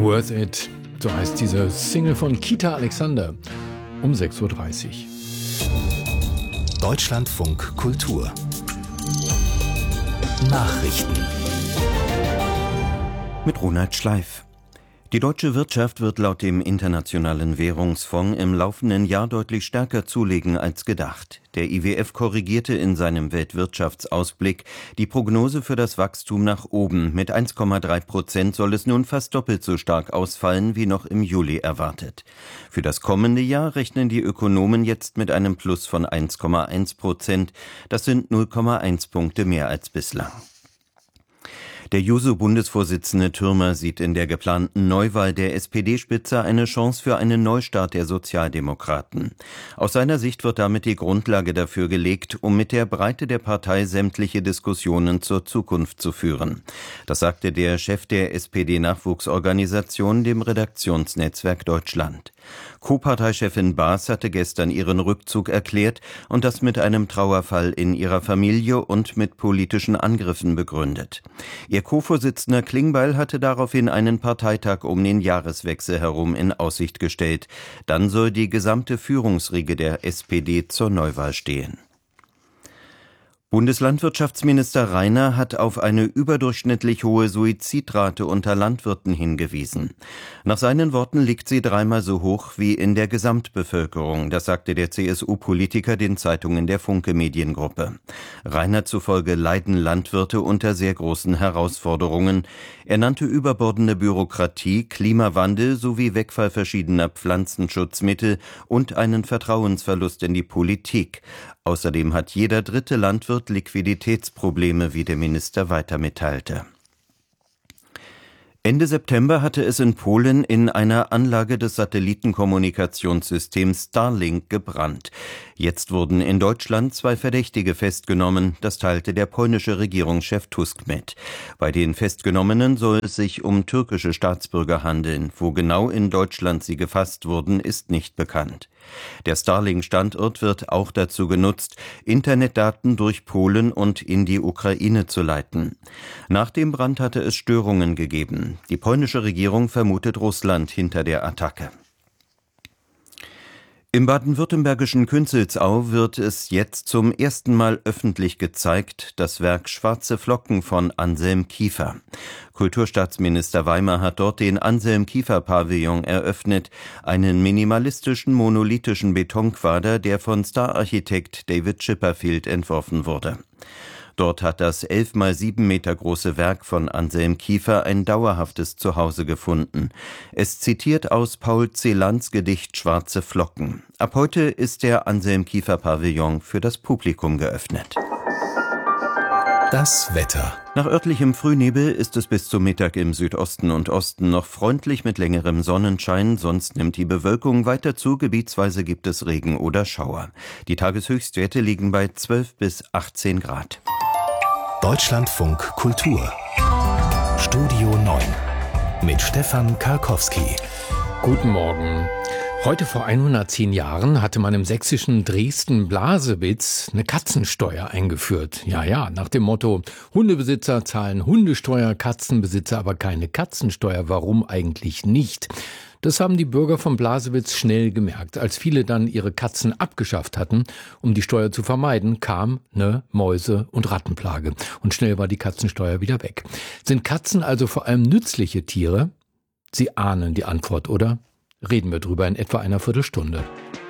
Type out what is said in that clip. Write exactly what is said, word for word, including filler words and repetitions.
Worth It, so heißt diese Single von Kita Alexander um sechs Uhr dreißig. Deutschlandfunk Kultur Nachrichten mit Ronald Schleif. Die deutsche Wirtschaft wird laut dem Internationalen Währungsfonds im laufenden Jahr deutlich stärker zulegen als gedacht. Der I W F korrigierte in seinem Weltwirtschaftsausblick die Prognose für das Wachstum nach oben. Mit eins Komma drei Prozent soll es nun fast doppelt so stark ausfallen wie noch im Juli erwartet. Für das kommende Jahr rechnen die Ökonomen jetzt mit einem Plus von eins Komma eins Prozent. Das sind null Komma eins Punkte mehr als bislang. Der Juso-Bundesvorsitzende Thürmer sieht in der geplanten Neuwahl der S P D-Spitze eine Chance für einen Neustart der Sozialdemokraten. Aus seiner Sicht wird damit die Grundlage dafür gelegt, um mit der Breite der Partei sämtliche Diskussionen zur Zukunft zu führen. Das sagte der Chef der S P D-Nachwuchsorganisation dem Redaktionsnetzwerk Deutschland. Co-Parteichefin Baas hatte gestern ihren Rückzug erklärt und das mit einem Trauerfall in ihrer Familie und mit politischen Angriffen begründet. Ihr Co-Vorsitzender Klingbeil hatte daraufhin einen Parteitag um den Jahreswechsel herum in Aussicht gestellt. Dann soll die gesamte Führungsriege der S P D zur Neuwahl stehen. Bundeslandwirtschaftsminister Rainer hat auf eine überdurchschnittlich hohe Suizidrate unter Landwirten hingewiesen. Nach seinen Worten liegt sie dreimal so hoch wie in der Gesamtbevölkerung. Das sagte der C S U-Politiker den Zeitungen der Funke Mediengruppe. Rainer zufolge leiden Landwirte unter sehr großen Herausforderungen. Er nannte überbordende Bürokratie, Klimawandel sowie Wegfall verschiedener Pflanzenschutzmittel und einen Vertrauensverlust in die Politik. Außerdem hat jeder dritte Landwirt Liquiditätsprobleme, wie der Minister weiter mitteilte. Ende September hatte es in Polen in einer Anlage des Satellitenkommunikationssystems Starlink gebrannt. Jetzt wurden in Deutschland zwei Verdächtige festgenommen, das teilte der polnische Regierungschef Tusk mit. Bei den Festgenommenen soll es sich um türkische Staatsbürger handeln. Wo genau in Deutschland sie gefasst wurden, ist nicht bekannt. Der Starlink-Standort wird auch dazu genutzt, Internetdaten durch Polen und in die Ukraine zu leiten. Nach dem Brand hatte es Störungen gegeben. Die polnische Regierung vermutet Russland hinter der Attacke. Im baden-württembergischen Künzelsau wird es jetzt zum ersten Mal öffentlich gezeigt, das Werk Schwarze Flocken von Anselm Kiefer. Kulturstaatsminister Weimer hat dort den Anselm-Kiefer-Pavillon eröffnet, einen minimalistischen monolithischen Betonquader, der von Star-Architekt David Chipperfield entworfen wurde. Dort hat das elf mal sieben Meter große Werk von Anselm Kiefer ein dauerhaftes Zuhause gefunden. Es zitiert aus Paul Celans Gedicht Schwarze Flocken. Ab heute ist der Anselm Kiefer Pavillon für das Publikum geöffnet. Das Wetter. Nach örtlichem Frühnebel ist es bis zum Mittag im Südosten und Osten noch freundlich mit längerem Sonnenschein, sonst nimmt die Bewölkung weiter zu, gebietsweise gibt es Regen oder Schauer. Die Tageshöchstwerte liegen bei zwölf bis achtzehn Grad. Deutschlandfunk Kultur Studio neun mit Stefan Karkowski. Guten Morgen. Heute vor hundertzehn Jahren hatte man im sächsischen Dresden-Blasewitz eine Katzensteuer eingeführt. Ja, ja, nach dem Motto, Hundebesitzer zahlen Hundesteuer, Katzenbesitzer aber keine Katzensteuer. Warum eigentlich nicht? Das haben die Bürger von Blasewitz schnell gemerkt. Als viele dann ihre Katzen abgeschafft hatten, um die Steuer zu vermeiden, kam eine Mäuse- und Rattenplage. Und schnell war die Katzensteuer wieder weg. Sind Katzen also vor allem nützliche Tiere? Sie ahnen die Antwort, oder? Reden wir drüber in etwa einer Viertelstunde.